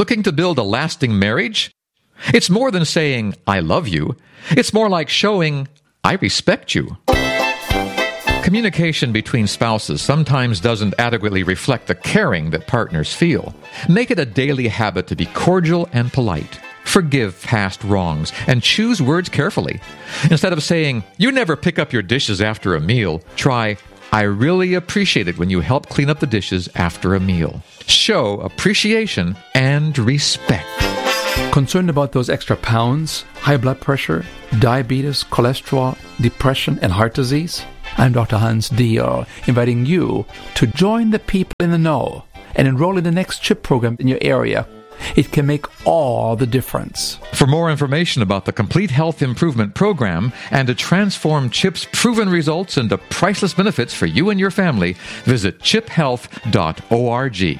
Looking to build a lasting marriage? It's more than saying, I love you. It's more like showing, I respect you. Communication between spouses sometimes doesn't adequately reflect the caring that partners feel. Make it a daily habit to be cordial and polite. Forgive past wrongs and choose words carefully. Instead of saying, you never pick up your dishes after a meal, try, I really appreciate it when you help clean up the dishes after a meal. Show appreciation and respect. Concerned about those extra pounds, high blood pressure, diabetes, cholesterol, depression, and heart disease? I'm Dr. Hans Diehl, inviting you to join the people in the know and enroll in the next CHIP program in your area. It can make all the difference. For more information about the Complete Health Improvement Program and to transform CHIP's proven results into priceless benefits for you and your family, visit chiphealth.org.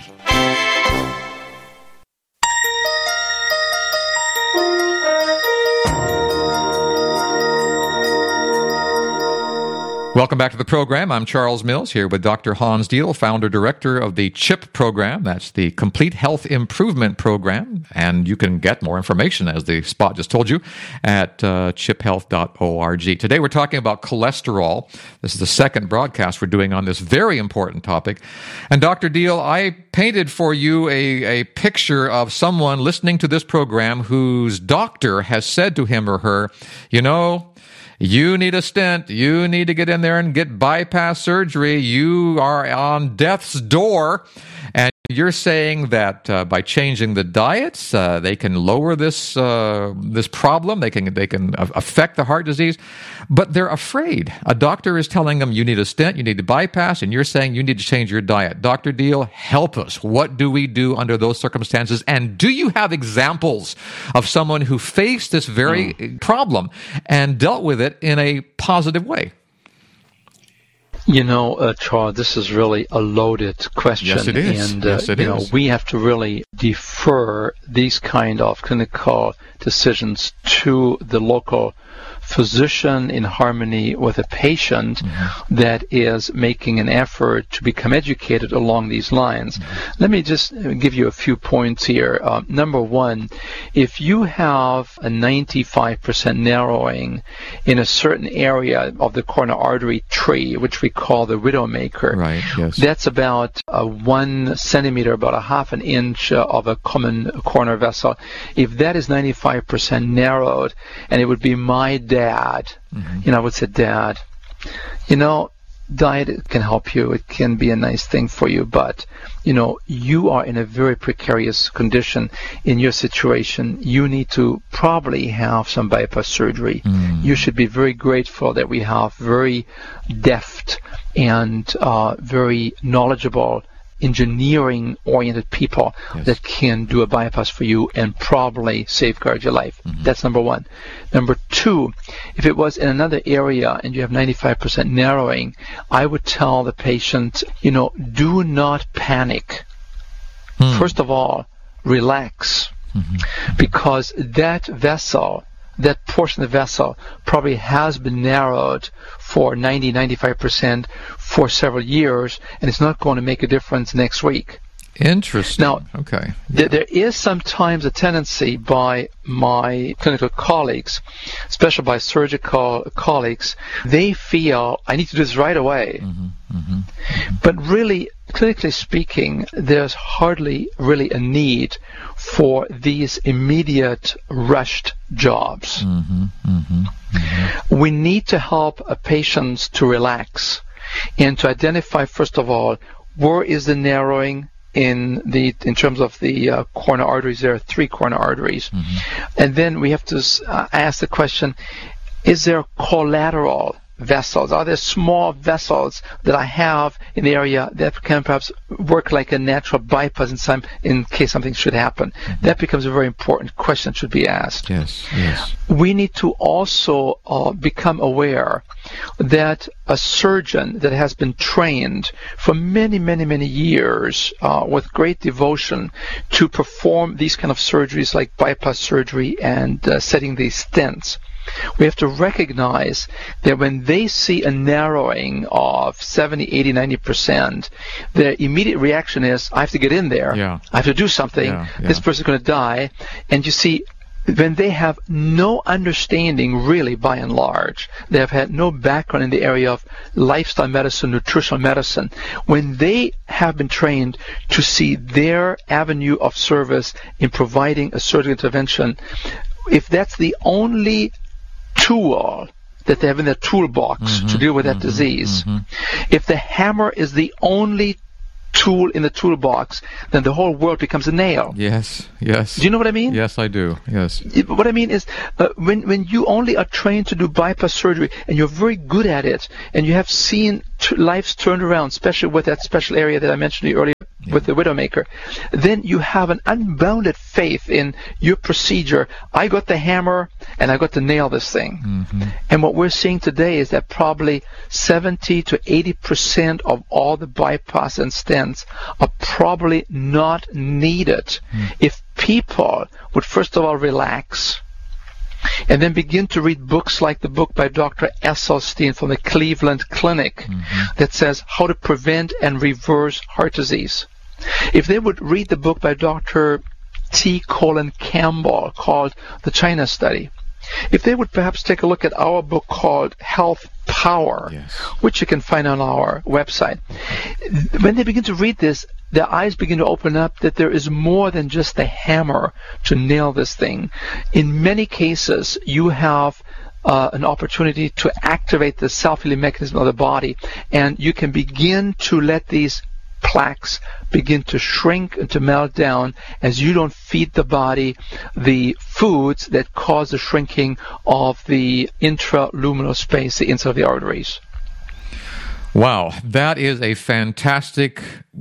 Welcome back to the program. I'm Charles Mills here with Dr. Hans Diehl, founder-director of the CHIP program. That's the Complete Health Improvement Program. And you can get more information, as the spot just told you, at chiphealth.org. Today we're talking about cholesterol. This is the second broadcast we're doing on this very important topic. And Dr. Diehl, I painted for you a picture of someone listening to this program whose doctor has said to him or her, you know, you need a stent. You need to get in there and get bypass surgery. You are on death's door. And you're saying that by changing the diets, they can lower this problem. They can affect the heart disease, but they're afraid. A doctor is telling them you need a stent, you need to bypass, and you're saying you need to change your diet. Dr. Diehl, help us. What do we do under those circumstances? And do you have examples of someone who faced this very problem and dealt with it in a positive way? You know, Charles, this is really a loaded question. Yes, it is. And, yes, it is. We have to really defer these kind of clinical decisions to the local physician in harmony with a patient that is making an effort to become educated along these lines. Let me just give you a few points here. Number one, if you have a 95% narrowing in a certain area of the coronary artery tree, which we call the widowmaker, right, yes. That's about 1 centimeter, about a half an inch of a common coronary vessel. If that is 95% narrowed, and it would be my dad, I would say, Dad, diet can help you. It can be a nice thing for you, but, you are in a very precarious condition in your situation. You need to probably have some bypass surgery. You should be very grateful that we have very deft and very knowledgeable engineering-oriented people that can do a bypass for you and probably safeguard your life. That's number one. Number two, if it was in another area and you have 95% narrowing, I would tell the patient, do not panic. First of all, relax, because that vessel, that portion of the vessel probably has been narrowed for 95% for several years, and it's not going to make a difference next week. Interesting. Now, okay. There is sometimes a tendency by my clinical colleagues, especially by surgical colleagues, they feel, I need to do this right away. But really, clinically speaking, there's hardly really a need for these immediate rushed jobs. We need to help patients to relax and to identify, first of all, where is the narrowing in terms of the coronary arteries. There are 3 coronary arteries. And then we have to ask the question, is there collateral vessels? Are there small vessels that I have in the area that can perhaps work like a natural bypass in case something should happen? That becomes a very important question that should be asked. Yes. We need to also become aware that a surgeon that has been trained for many, many, many years with great devotion to perform these kind of surgeries like bypass surgery and setting these stents, we have to recognize that when they see a narrowing of 70, 80, 90%, their immediate reaction is, I have to get in there. Yeah. I have to do something. Yeah. This person's going to die. And you see, when they have no understanding, really, by and large, they have had no background in the area of lifestyle medicine, nutritional medicine, when they have been trained to see their avenue of service in providing a surgical intervention, if that's the only tool that they have in their toolbox to deal with that disease, if the hammer is the only tool in the toolbox, then the whole world becomes a nail. Yes, yes. Do you know what I mean? Yes, I do. Yes. What I mean is, when you only are trained to do bypass surgery and you're very good at it, and you have seen lives turned around, especially with that special area that I mentioned to you earlier, with the Widowmaker, then you have an unbounded faith in your procedure. I got the hammer and I got to nail this thing. And what we're seeing today is that probably 70 to 80% of all the bypass and stents are probably not needed if people would first of all relax, and then begin to read books like the book by Dr. Esselstyn from the Cleveland Clinic that says how to prevent and reverse heart disease. If they would read the book by Dr. T. Colin Campbell called The China Study, if they would perhaps take a look at our book called Health Power, which you can find on our website, when they begin to read this, their eyes begin to open up that there is more than just the hammer to nail this thing. In many cases, you have an opportunity to activate the self-healing mechanism of the body, and you can begin to let these plaques begin to shrink and to melt down as you don't feed the body the foods that cause the shrinking of the intraluminal space, the inside of the arteries. Wow, that is a fantastic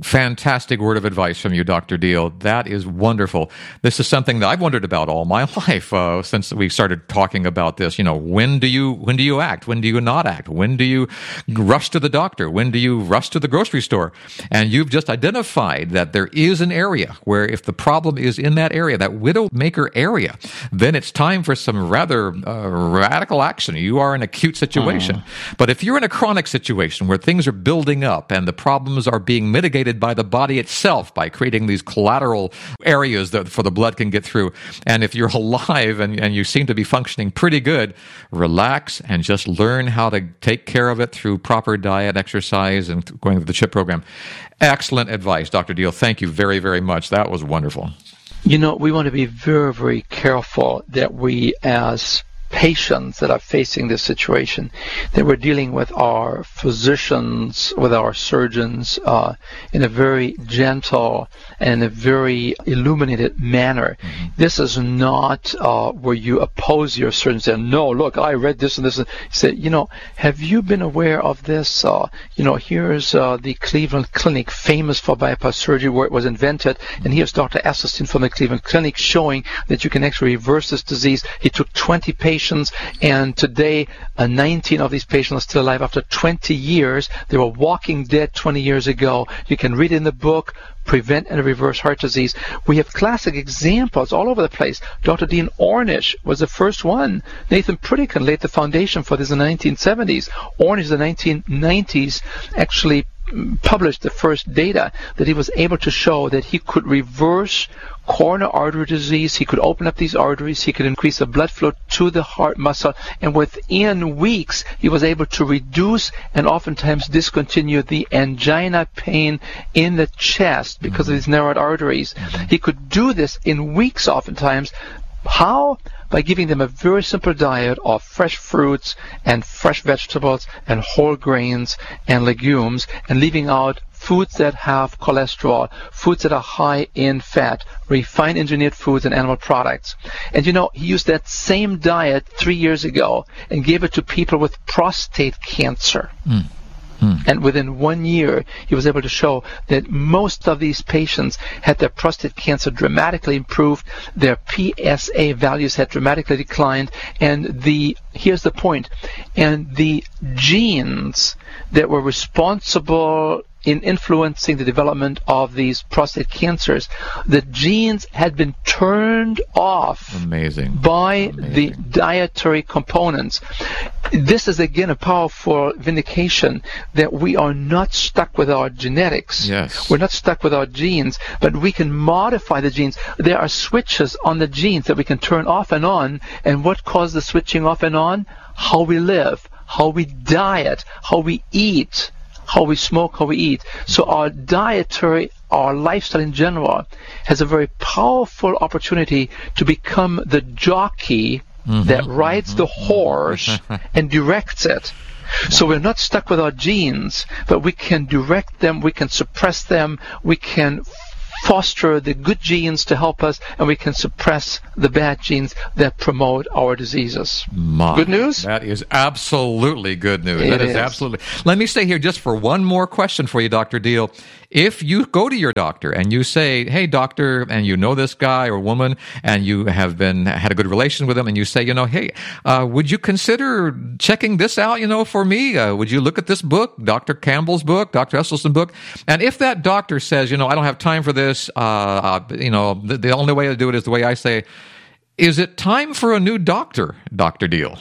word of advice from you, Dr. Deal. That is wonderful. This is something that I've wondered about all my life since we started talking about this. You know, when do you act? When do you not act? When do you rush to the doctor? When do you rush to the grocery store? And you've just identified that there is an area where if the problem is in that area, that Widowmaker area, then it's time for some rather radical action. You are in an acute situation. But if you're in a chronic situation where things are building up and the problems are being mitigated by the body itself by creating these collateral areas that for the blood can get through, and if you're alive and you seem to be functioning pretty good, relax and just learn how to take care of it through proper diet, exercise, and going through the CHIP program. Excellent advice, Dr. Deal. Thank you very, very much. That was wonderful. You know, we want to be very, very careful that we, as patients that are facing this situation, that we're dealing with our physicians, with our surgeons, in a very gentle and a very illuminated manner. This is not where you oppose your surgeon and say, no, look, I read this and this. And say, you know, have you been aware of this? You know, here's the Cleveland Clinic, famous for bypass surgery, where it was invented, and here's Dr. Esselstyn from the Cleveland Clinic showing that you can actually reverse this disease. He took 20 patients, and today 19 of these patients are still alive after 20 years. They were walking dead 20 years ago. You can read in the book, Prevent and Reverse Heart Disease. We have classic examples all over the place. Dr. Dean Ornish was the first one. Nathan Pritikin laid the foundation for this in the 1970s. Ornish in the 1990s actually published the first data that he was able to show that he could reverse coronary artery disease, he could open up these arteries, he could increase the blood flow to the heart muscle, and within weeks he was able to reduce and oftentimes discontinue the angina pain in the chest because of these narrowed arteries. He could do this in weeks oftentimes. How? By giving them a very simple diet of fresh fruits and fresh vegetables and whole grains and legumes, and leaving out foods that have cholesterol, foods that are high in fat, refined engineered foods and animal products. And you know, he used that same diet 3 years ago and gave it to people with prostate cancer. And within 1 year, he was able to show that most of these patients had their prostate cancer dramatically improved, their PSA values had dramatically declined, and here's the point, and the genes that were responsible in influencing the development of these prostate cancers. The genes had been turned off by the dietary components. This is again a powerful vindication that we are not stuck with our genetics. Yes. We're not stuck with our genes, but we can modify the genes. There are switches on the genes that we can turn off and on. And what causes the switching off and on? How we live, how we diet, how we eat, how we smoke, how we eat. So our dietary, our lifestyle in general, has a very powerful opportunity to become the jockey that rides the horse and directs it. So we're not stuck with our genes, but we can direct them, we can suppress them, we can foster the good genes to help us, and we can suppress the bad genes that promote our diseases. Good news? That is absolutely good news. It is. Absolutely. Let me stay here just for one more question for you, Dr. Deal. If you go to your doctor and you say, hey, doctor, and you know this guy or woman, and you have had a good relation with them, and you say, hey, would you consider checking this out, for me? Would you look at this book, Dr. Campbell's book, Dr. Esselstyn book? And if that doctor says, I don't have time for this, the only way to do it is the way I say, is it time for a new doctor, Dr. Deal?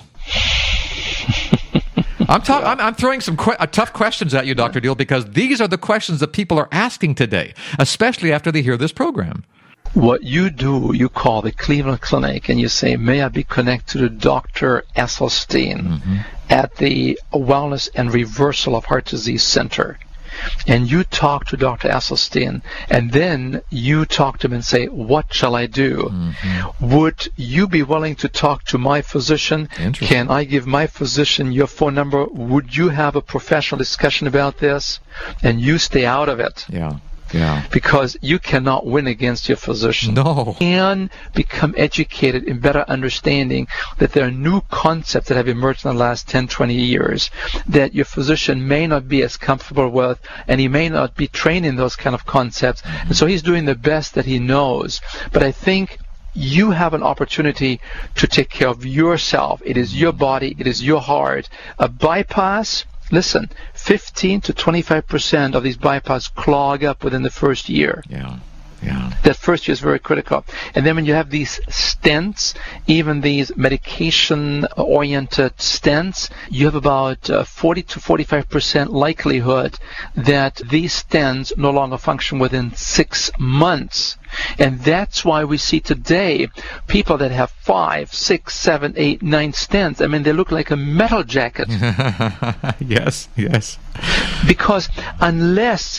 I'm throwing some tough questions at you, Dr. Deal, because these are the questions that people are asking today, especially after they hear this program. What you do, you call the Cleveland Clinic, and you say, may I be connected to Dr. Esselstyn at the Wellness and Reversal of Heart Disease Center. And you talk to Dr. Esselstyn, and then you talk to him and say, what shall I do? Would you be willing to talk to my physician? Can I give my physician your phone number? Would you have a professional discussion about this? And you stay out of it. Yeah. Because you cannot win against your physician. No. You can become educated in better understanding that there are new concepts that have emerged in the last 10, 20 years that your physician may not be as comfortable with, and he may not be trained in those kind of concepts. And so he's doing the best that he knows. But I think you have an opportunity to take care of yourself. It is your body. It is your heart. A bypass, listen, 15 to 25% of these bypass clog up within the first year. Yeah. That first year is very critical. And then when you have these stents, even these medication-oriented stents, you have about 40 to 45% likelihood that these stents no longer function within 6 months. And that's why we see today people that have 5, 6, 7, 8, 9 stents. I mean, they look like a metal jacket. Yes. Because unless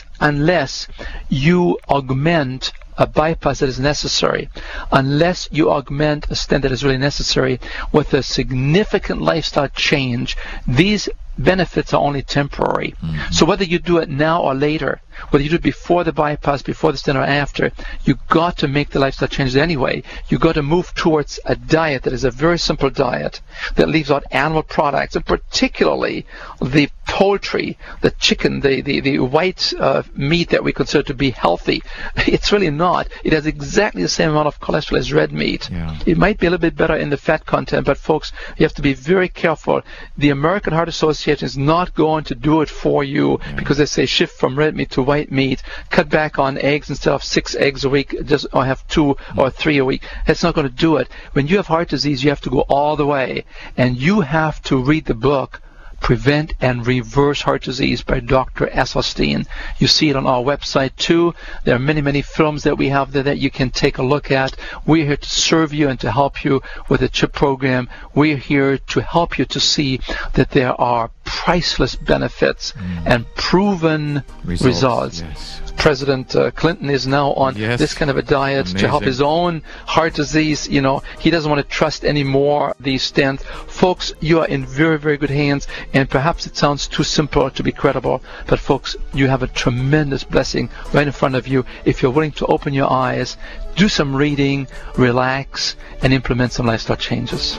you augment a bypass that is necessary, unless you augment a stent that is really necessary with a significant lifestyle change, these benefits are only temporary. So whether you do it now or later, whether you do it before the bypass, before the stent, or after, you got to make the lifestyle changes anyway. You got to move towards a diet that is a very simple diet that leaves out animal products, and particularly the poultry, the chicken, the white meat that we consider to be healthy. It's really not. It has exactly the same amount of cholesterol as red meat. Yeah. It might be a little bit better in the fat content, but folks, you have to be very careful. The American Heart Association is not going to do it for you because they say shift from red meat to white meat, cut back on eggs instead of 6 eggs a week, or have 2 or 3 a week. That's not going to do it. When you have heart disease, you have to go all the way, and you have to read the book Prevent and Reverse Heart Disease by Dr. Esselstyn. You see it on our website too. There are many, many films that we have there that you can take a look at. We're here to serve you and to help you with the CHIP program. We're here to help you to see that there are priceless benefits and proven results. Yes. President Clinton is now on this kind of a diet to help his own heart disease. He doesn't want to trust anymore these stents. Folks, you are in very, very good hands, and perhaps it sounds too simple to be credible, but folks, you have a tremendous blessing right in front of you if you're willing to open your eyes, do some reading, relax, and implement some lifestyle changes.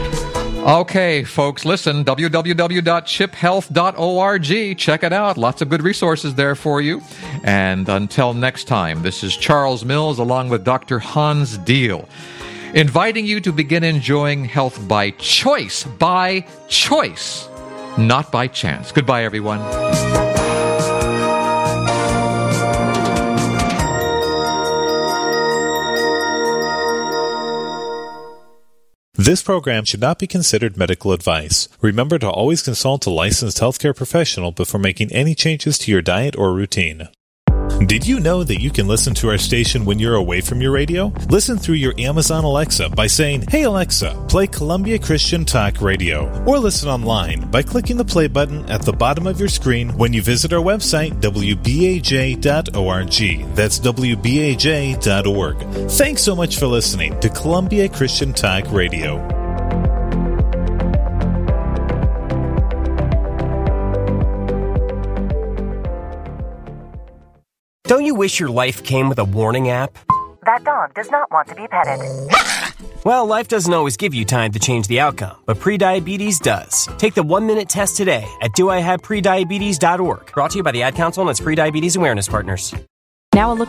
Okay, folks, listen, www.chiphealth.org. Check it out. Lots of good resources there for you. And until next time, this is Charles Mills along with Dr. Hans Deal, inviting you to begin enjoying health by choice, not by chance. Goodbye, everyone. This program should not be considered medical advice. Remember to always consult a licensed healthcare professional before making any changes to your diet or routine. Did you know that you can listen to our station when you're away from your radio? Listen through your Amazon Alexa by saying, "Hey Alexa, play Columbia Christian Talk Radio." Or listen online by clicking the play button at the bottom of your screen when you visit our website, wbaj.org. That's wbaj.org. Thanks so much for listening to Columbia Christian Talk Radio. Don't you wish your life came with a warning app? That dog does not want to be petted. Well, life doesn't always give you time to change the outcome, but prediabetes does. Take the 1-minute test today at doihaveprediabetes.org. Brought to you by the Ad Council and its Prediabetes Awareness Partners. Now a look